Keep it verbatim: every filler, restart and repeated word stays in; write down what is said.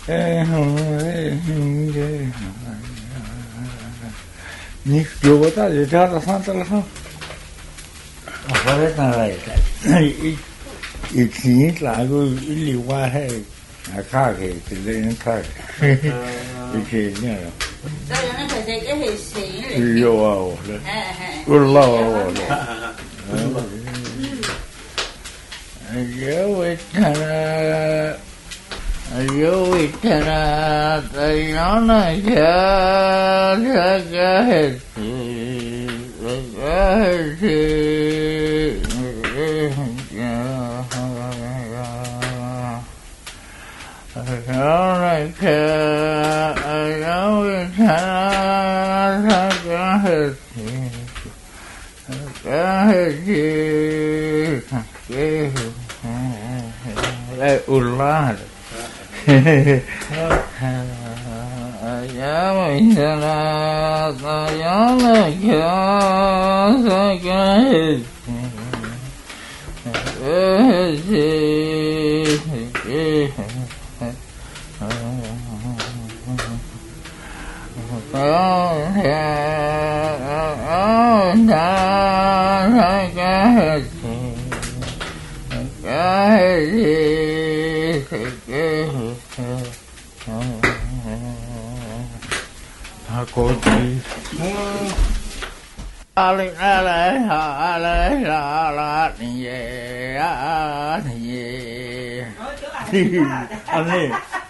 你给我大姐家的上这了上，我来拿来的，一一天那个一里外还还卡开，这个人卡开，一天那样。 这人可是个是谁嘞？ 有啊，我了， 哎哎， 我老我了，嗯，有位他了。有一天啊，太阳那下，这个还是这个还是呀，太阳那下，有一天啊，这个还是这个还是这个，来乌拉了。嘿嘿嘿，呀，为啥啦？太阳那下，这个是，这是，这是，太阳下，太阳那个是，这个是，这个。他过去，阿里阿来阿来阿拉你耶啊你耶，嘿嘿，阿妹。